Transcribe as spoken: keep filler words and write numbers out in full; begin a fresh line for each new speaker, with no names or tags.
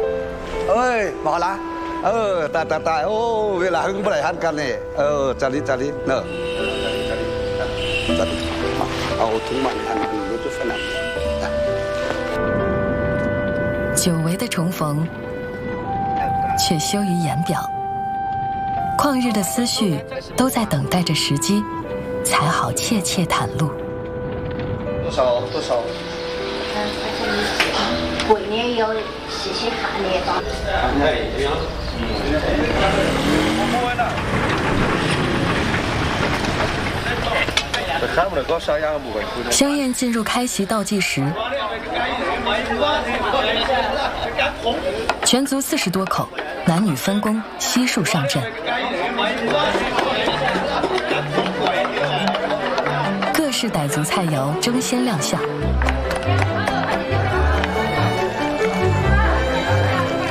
ơi bỏ lá ờ ta ta ta ô về là hưng bữa nay hátกันnày ờ chả đi chả đi nở chả điเอาถุงมันอันนี้รู้จุดขนาด
久违的重逢，却羞于言表。旷日的思绪都在等待着时机，才好切切袒露。
多少多少？
过年要洗洗汗的吧。
香宴进入开席倒计时，全族四十多口，男女分工，悉数上阵。各式傣族菜肴争先亮相。